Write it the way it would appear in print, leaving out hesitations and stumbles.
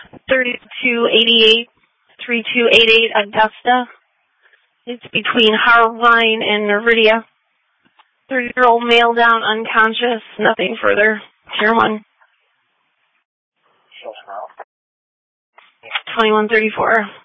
3288, 3288 Augusta. It's between Harvine and Neridia. 30-year-old male down unconscious, nothing further. Tier 1. 2134.